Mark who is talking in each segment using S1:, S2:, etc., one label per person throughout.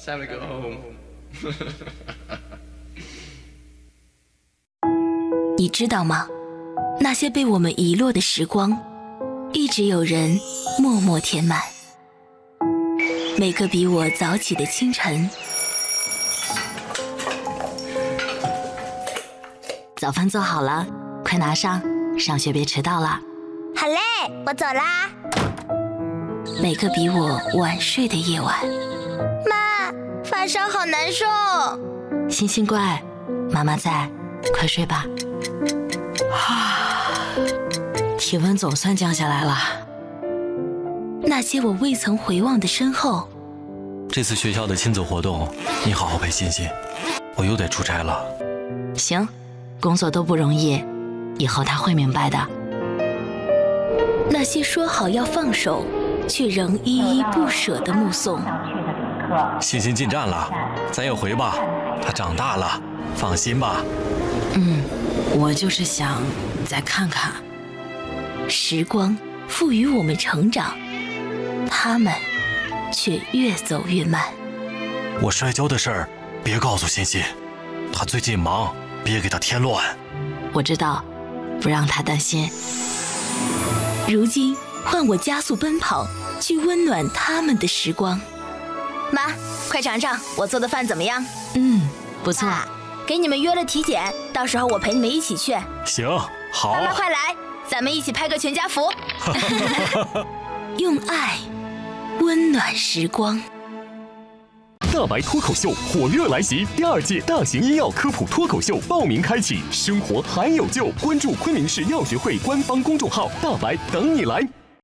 S1: Time to go home.
S2: 你知道吗？那些被我们遗落的时光，一直有人默默填满。每个比我早起的清晨，
S3: 早饭做好了，快拿上，上学别迟到了。
S4: 好嘞，我走啦。
S2: 每个比我晚睡的夜晚。
S4: 妈，发烧好难受。
S3: 星星乖，妈妈在，快睡吧。体温总算降下来了。
S2: 那些我未曾回望的身后。
S5: 这次学校的亲子活动，你好好陪欣欣，我又得出差了。
S3: 行，工作都不容易，以后他会明白的。
S2: 那些说好要放手，却仍依依不舍的目送。
S5: 欣欣进站了，咱也回吧，她长大了，放心吧。
S3: 我就是想再看看。
S2: 时光赋予我们成长，他们却越走越慢。
S5: 我摔跤的事儿别告诉欣欣，她最近忙，别给她添乱。
S3: 我知道，不让她担心。
S2: 如今换我加速奔跑，去温暖他们的时光。
S4: 妈，快尝尝我做的饭怎么样？
S3: 不错。
S4: 给你们约了体检，到时候我陪你们一起去。
S5: 行，好。
S4: 妈妈快来，咱们一起拍个全家福。
S2: 用爱温暖时光。
S6: 大白脱口秀火热来袭，第2届大型医药科普脱口秀报名开启，生活还有救！关注昆明市药学会官方公众号“大白”，等你来。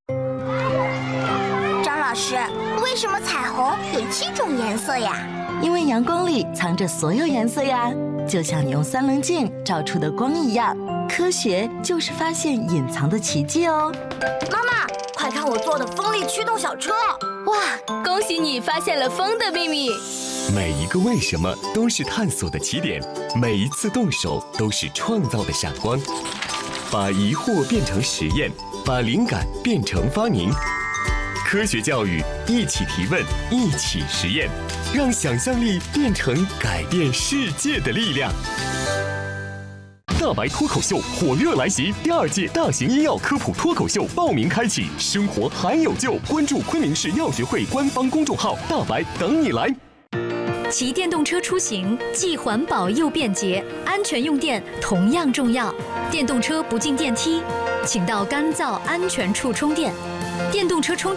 S4: 张老师，为什么彩虹有7种颜色呀？
S3: 因为阳光里藏着所有颜色呀，就像你用3棱镜照出的光一样。科学就是发现隐藏的奇迹哦。
S4: 妈妈，快看我做的风力驱动小车！
S2: 哇，恭喜你发现了风的秘密。
S6: 每一个为什么都是探索的起点，每一次动手都是创造的闪光。把疑惑变成实验，把灵感变成发明。科学教育，一起提问，一起实验，让想象力变成改变世界的力量。大白脱口秀火热来袭，第2届大型医药科普脱口秀报名开启，生活还有救！关注昆明市药学会官方公众号“大白”，等你来。
S7: 骑电动车出行既环保又便捷，安全用电同样重要。电动车不进电梯，请到干燥安全处充电。电动车充